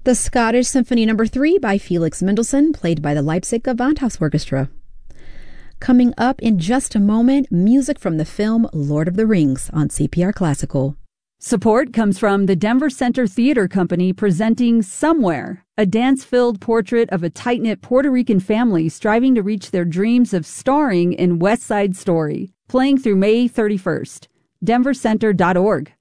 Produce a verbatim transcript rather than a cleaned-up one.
The Scottish Symphony Number three by Felix Mendelssohn, played by the Leipzig Gewandhaus Orchestra. Coming up in just a moment, music from the film Lord of the Rings on C P R Classical. Support comes from the Denver Center Theater Company presenting Somewhere, a dance-filled portrait of a tight-knit Puerto Rican family striving to reach their dreams of starring in West Side Story, playing through May thirty-first. denver center dot org.